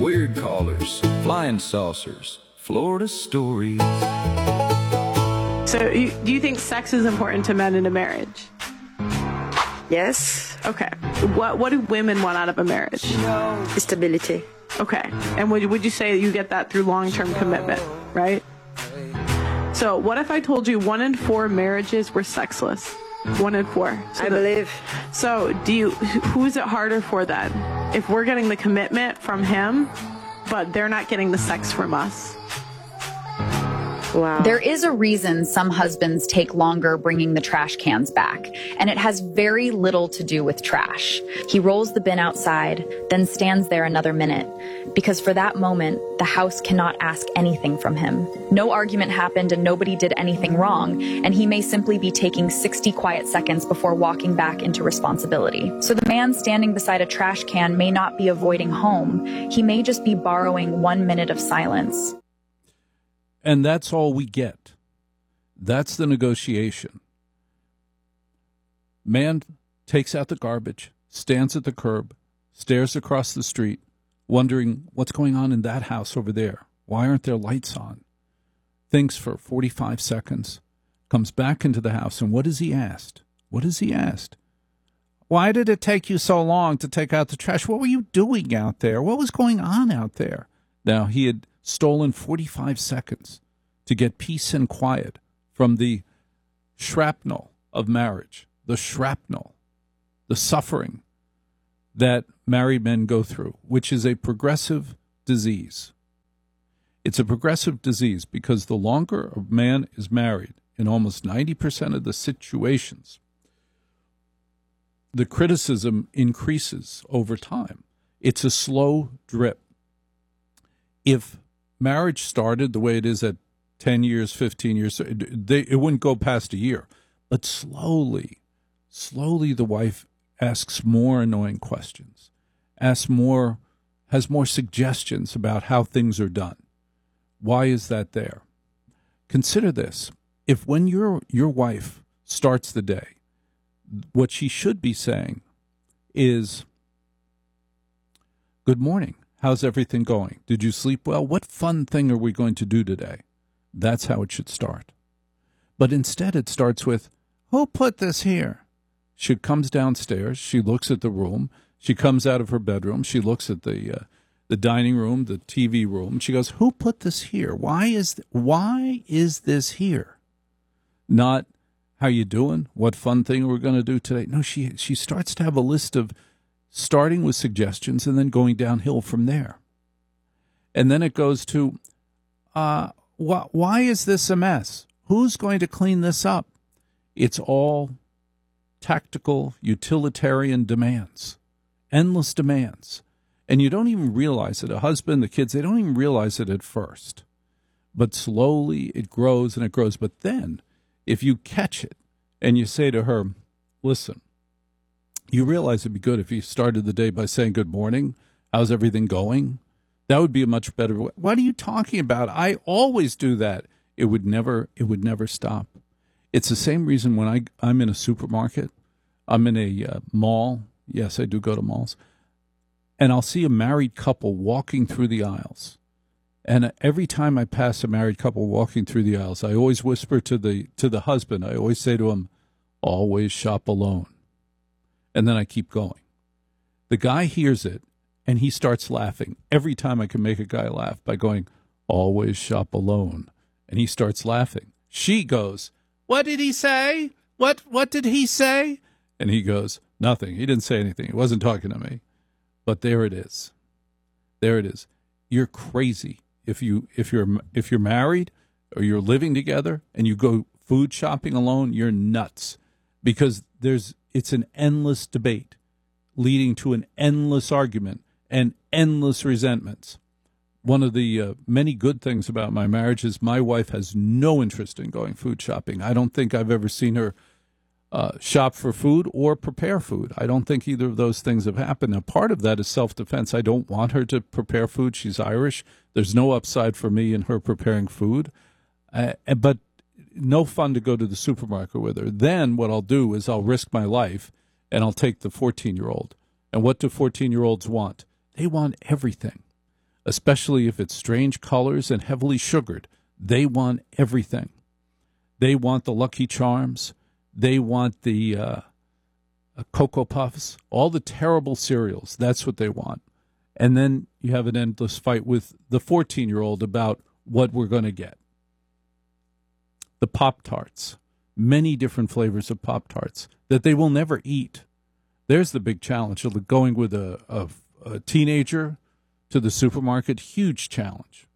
weird callers, flying saucers, Florida stories. So do you think sex is important to men in a marriage? Yes. Okay. What do women want out of a marriage? Stability. Okay. And would you say you get that through long-term commitment, right? So what if I told you 1 in 4 marriages were sexless? 1 in 4. I believe. So who is it harder for then? If we're getting the commitment from him, but they're not getting the sex from us? Wow. There is a reason some husbands take longer bringing the trash cans back, and it has very little to do with trash. He rolls the bin outside, then stands there another minute, because for that moment, the house cannot ask anything from him. No argument happened and nobody did anything wrong, and he may simply be taking 60 quiet seconds before walking back into responsibility. So the man standing beside a trash can may not be avoiding home. He may just be borrowing 1 minute of silence. And that's all we get. That's the negotiation. Man takes out the garbage, stands at the curb, stares across the street, wondering what's going on in that house over there. Why aren't there lights on? Thinks for 45 seconds, comes back into the house, and what has he asked? What has he asked? Why did it take you so long to take out the trash? What were you doing out there? What was going on out there? Now, he had stolen 45 seconds to get peace and quiet from the shrapnel of marriage, the shrapnel, the suffering that married men go through, which is a progressive disease. It's a progressive disease because the longer a man is married, in almost 90% of the situations, the criticism increases over time. It's a slow drip. If marriage started the way it is at 10 years, 15 years, it wouldn't go past a year. But slowly the wife asks more annoying questions, has more suggestions about how things are done. Why is that there? Consider this. If when your wife starts the day, what she should be saying is, good morning. How's everything going? Did you sleep well? What fun thing are we going to do today? That's how it should start. But instead it starts with, who put this here? She comes downstairs. She looks at the room. She comes out of her bedroom. She looks at the dining room, the TV room. She goes, who put this here? Why is this here? Not, how you doing? What fun thing we're going to do today? No, she starts to have a list of starting with suggestions and then going downhill from there. And then it goes to, why is this a mess? Who's going to clean this up? It's all tactical, utilitarian demands, endless demands. And you don't even realize it. A husband, the kids, they don't even realize it at first. But slowly it grows and it grows. But then, if you catch it and you say to her, listen, you realize it'd be good if you started the day by saying, good morning, how's everything going? That would be a much better way. What are you talking about? I always do that. It would never stop. It's the same reason when I'm in a supermarket, I'm in a mall. Yes, I do go to malls. And I'll see a married couple walking through the aisles. And every time I pass a married couple walking through the aisles, I always whisper to the husband, I always say to him, always shop alone. And then I keep going. The guy hears it, and he starts laughing. Every time I can make a guy laugh by going, always shop alone. And he starts laughing. She goes, what did he say? What did he say? And he goes, nothing. He didn't say anything. He wasn't talking to me. But there it is. There it is. You're crazy if you're married or you're living together and you go food shopping alone. You're nuts, because it's an endless debate leading to an endless argument and endless resentments. One of the many good things about my marriage is my wife has no interest in going food shopping. I don't think I've ever seen her shop for food or prepare food. I don't think either of those things have happened. Now, part of that is self-defense. I don't want her to prepare food. She's Irish. There's no upside for me in her preparing food. But no fun to go to the supermarket with her. Then what I'll do is I'll risk my life, and I'll take the 14-year-old. And what do 14-year-olds want? They want everything. especially if it's strange colors and heavily sugared. They want everything. They want the Lucky Charms. They want the Cocoa Puffs, all the terrible cereals. That's what they want. And then you have an endless fight with the 14-year-old about what we're going to get. The Pop-Tarts, many different flavors of Pop-Tarts that they will never eat. There's the big challenge of going with a teenager to the supermarket. Huge challenge.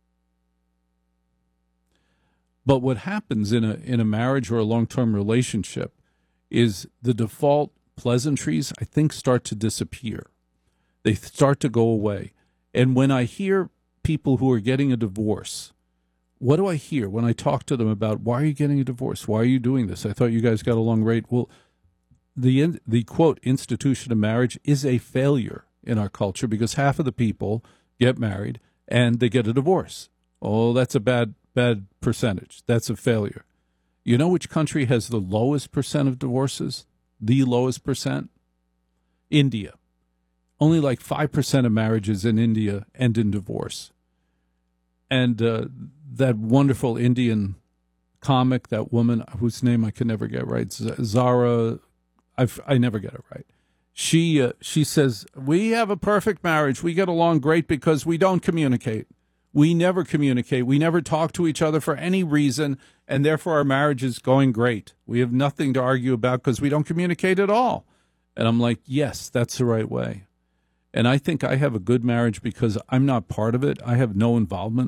But what happens in a marriage or a long-term relationship is the default pleasantries, I think, start to disappear. They start to go away. And when I hear people who are getting a divorce, what do I hear when I talk to them about, why are you getting a divorce? Why are you doing this? I thought you guys got along great. Well, the quote, institution of marriage is a failure in our culture because half of the people get married and they get a divorce. Oh, that's a bad percentage. That's a failure. You know which country has the lowest percent of divorces? The lowest percent? India. Only like 5% of marriages in India end in divorce. And that wonderful Indian comic, that woman whose name I can never get right, Zara, I never get it right. She says, we have a perfect marriage. We get along great because we don't communicate. We never communicate. We never talk to each other for any reason, and therefore our marriage is going great. We have nothing to argue about because we don't communicate at all. And I'm like, yes, that's the right way. And I think I have a good marriage because I'm not part of it. I have no involvement.